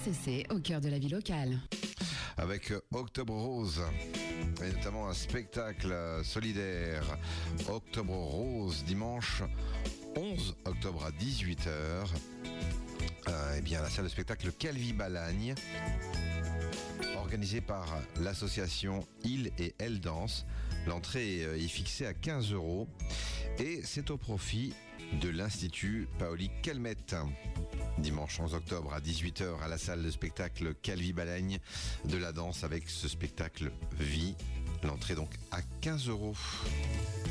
RCC, au cœur de la vie locale. Avec Octobre Rose, et notamment un spectacle solidaire. Octobre Rose, dimanche 11 octobre à 18h. Eh bien, la salle de spectacle Calvi-Balagne, organisée par l'association Il et Elle Danse. L'entrée est fixée à 15 € et c'est au profit de l'Institut Paoli Calmette. Dimanche 11 octobre à 18h à la salle de spectacle Calvi-Balagne, de la danse avec ce spectacle Vie. L'entrée donc à 15 €.